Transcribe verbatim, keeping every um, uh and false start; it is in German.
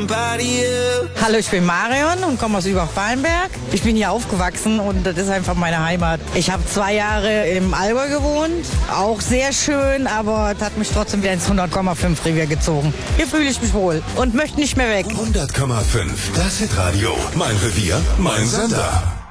somebody else. Hallo, ich bin Marion und komme aus Übach-Ballenberg. Ich bin hier aufgewachsen und das ist einfach meine Heimat. Ich habe zwei Jahre im Allgäu gewohnt, auch sehr schön, aber das hat mich trotzdem wieder ins hundert Komma fünf Revier gezogen. Hier fühle ich mich wohl und möchte nicht mehr weg. hundert Komma fünf, das Hitradio. Mein Revier, mein Sender.